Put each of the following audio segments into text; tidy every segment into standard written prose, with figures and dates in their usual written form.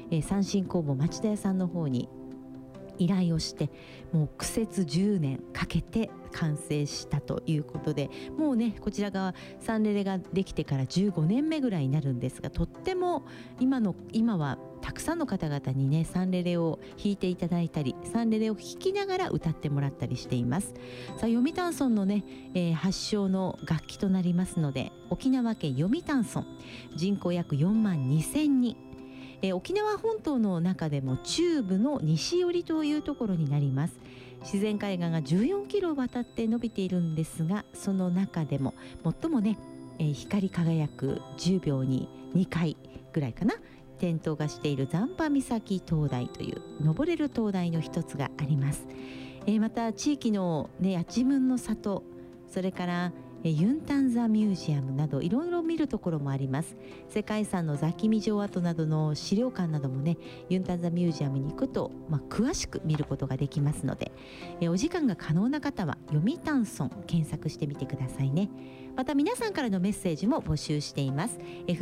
三振工房町田屋さんの方に依頼をして、もう苦節10年かけて完成したということで、もうねこちら側サンレレができてから15年目ぐらいになるんですが、とっても今はたくさんの方々にねサンレレを弾いていただいたり、サンレレを弾きながら歌ってもらったりしています。さあ読谷村のね、発祥の楽器となりますので、沖縄県読谷村、人口約4万2000人、沖縄本島の中でも中部の西寄りというところになります。自然海岸が14キロ渡って伸びているんですが、その中でも最もね、光り輝く10秒に2回ぐらいかな点灯がしている残波岬灯台という登れる灯台の一つがあります。また地域のねやちむんの里、それからユンタンザミュージアムなどいろいろ見るところもあります。世界遺産のザキミ城跡などの資料館などもね、ユンタンザミュージアムに行くと、詳しく見ることができますので、お時間が可能な方は読谷村検索してみてくださいね。また皆さんからのメッセージも募集しています。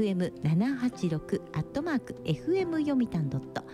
fm786@fm 読谷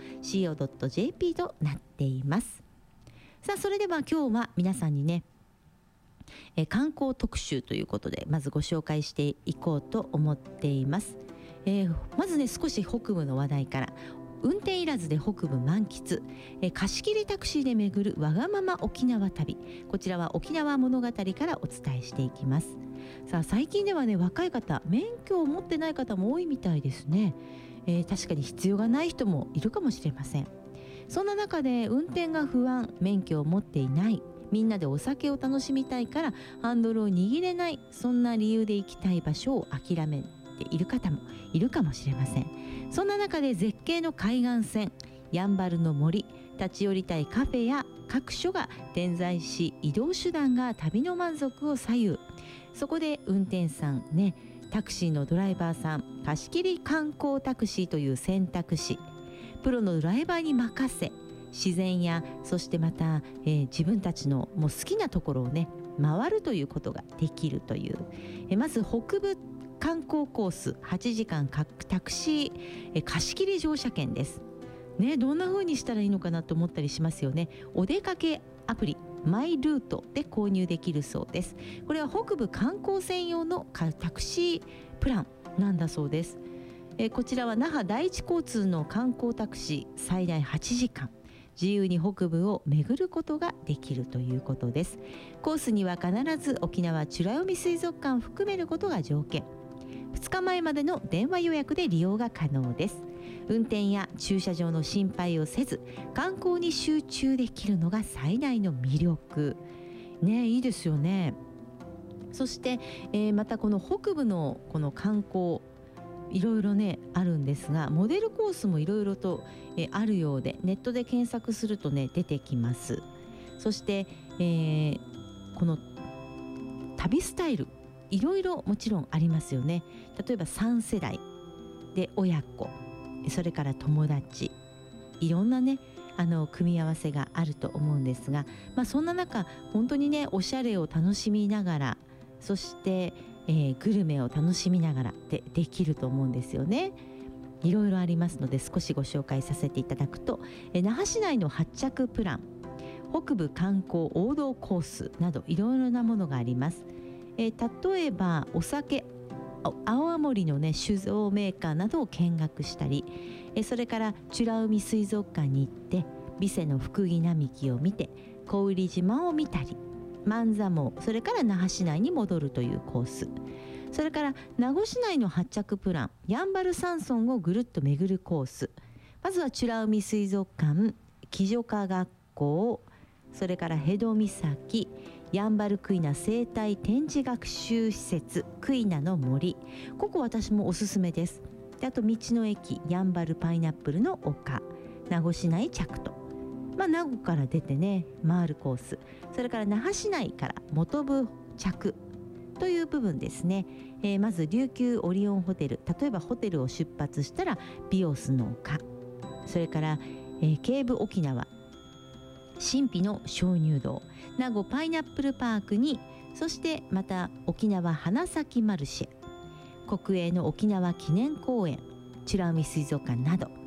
.co.jp となっています。さあそれでは今日は皆さんにね観光特集ということでまずご紹介していこうと思っています。まずね少し北部の話題から。運転いらずで北部満喫、貸し切りタクシーで巡るわがまま沖縄旅、こちらは沖縄物語からお伝えしていきます。さあ最近ではね若い方、免許を持ってない方も多いみたいですね。確かに必要がない人もいるかもしれません。そんな中で運転が不安、免許を持っていない、みんなでお酒を楽しみたいからハンドルを握れない、そんな理由で行きたい場所を諦めている方もいるかもしれません。そんな中で絶景の海岸線、やんばるの森、立ち寄りたいカフェや各所が点在し、移動手段が旅の満足を左右。そこで運転手さんね、タクシーのドライバーさん、貸し切り観光タクシーという選択肢、プロのドライバーに任せ、自然やそしてまた、自分たちのもう好きなところをね回るということができるという、まず北部観光コース8時間タクシー、貸し切り乗車券ですね。どんな風にしたらいいのかなと思ったりしますよね。お出かけアプリマイルートで購入できるそうです。これは北部観光専用のタクシープランなんだそうです。こちらは那覇第一交通の観光タクシー、最大8時間自由に北部を巡ることができるということです。コースには必ず沖縄美ら海水族館を含めることが条件。2日前までの電話予約で利用が可能です。運転や駐車場の心配をせず観光に集中できるのが最大の魅力ね。いいですよね。そして、またこの北部のこの観光いろいろねあるんですが、モデルコースもいろいろと、あるようで、ネットで検索するとね出てきます。そして、この旅スタイルいろいろもちろんありますよね。例えば3世代で親子、それから友達、いろんなね組み合わせがあると思うんですが、そんな中本当にねおしゃれを楽しみながら、そしてグルメを楽しみながらできると思うんですよね。いろいろありますので少しご紹介させていただくと、那覇市内の発着プラン、北部観光王道コースなどいろいろなものがあります。例えばお酒、青森のね酒造メーカーなどを見学したり、それから美ら海水族館に行って備瀬のフクギ並木を見て小売島を見たり、万座毛、それから那覇市内に戻るというコース、それから名護市内の発着プラン、やんばる山村をぐるっと巡るコース、まずは美ら海水族館、基女科学校、それから辺戸岬、やんばるクイナ生態展示学習施設クイナの森、ここ私もおすすめです。であと道の駅やんばるパイナップルの丘、名護市内着と、名護から出てね回るコース、それから那覇市内から本部着という部分ですね。まず琉球オリオンホテル、例えばホテルを出発したらビオスの丘、それから、京武沖縄神秘の鍾乳洞、名護パイナップルパークに、そしてまた沖縄花咲マルシェ、国営の沖縄記念公園、美ら海水族館など